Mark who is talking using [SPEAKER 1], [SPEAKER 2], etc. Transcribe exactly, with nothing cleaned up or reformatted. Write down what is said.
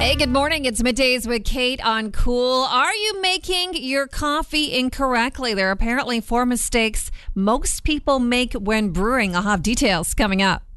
[SPEAKER 1] Hey, good morning. It's Middays with Kate on Cool. Are you making your coffee incorrectly? There are apparently four mistakes most people make when brewing. I'll have details coming up.